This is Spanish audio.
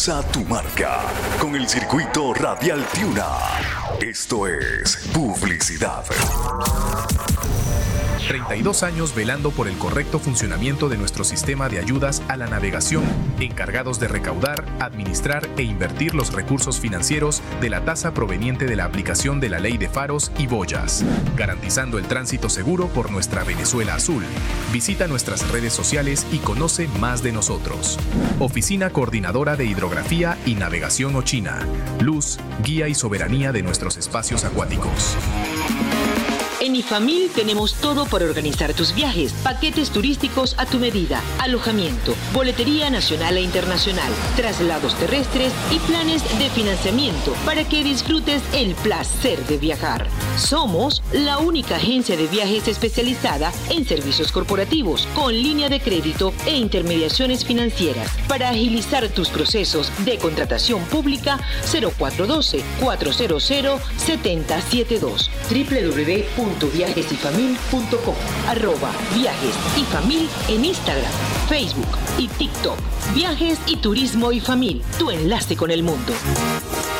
Impulsa tu marca con el circuito Radial Tiuna. Esto es publicidad. 32 años velando por el correcto funcionamiento de nuestro sistema de ayudas a la navegación, encargados de recaudar, administrar e invertir los recursos financieros de la tasa proveniente de la aplicación de la ley de faros y boyas, garantizando el tránsito seguro por nuestra Venezuela azul. Visita nuestras redes sociales y conoce más de nosotros. Oficina Coordinadora de Hidrografía y Navegación Ochina. Luz, guía y soberanía de nuestros espacios acuáticos. En IFAMIL tenemos todo para organizar tus viajes, paquetes turísticos a tu medida, alojamiento, boletería nacional e internacional, traslados terrestres y planes de financiamiento para que disfrutes el placer de viajar. Somos la única agencia de viajes especializada en servicios corporativos, con línea de crédito e intermediaciones financieras. Para agilizar tus procesos de contratación pública, 0412-400-7072. www.viajesifamil.com @viajesifamil en Instagram, Facebook y TikTok. Viajes y Turismo IFAMIL, tu enlace con el mundo.